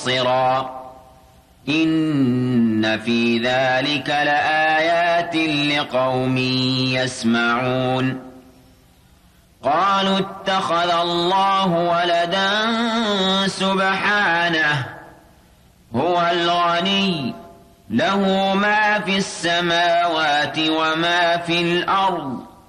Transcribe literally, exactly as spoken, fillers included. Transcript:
مُبْصِرًا إِنَّ فِي ذَلِكَ لَآيَاتٍ لِقَوْمٍ يَسْمَعُونَ قَالُوا اتَّخَذَ اللَّهُ وَلَدًا سُبْحَانَهُ هُوَ الْغَنِيُّ لَهُ مَا فِي السَّمَاوَاتِ وَمَا فِي الْأَرْضِ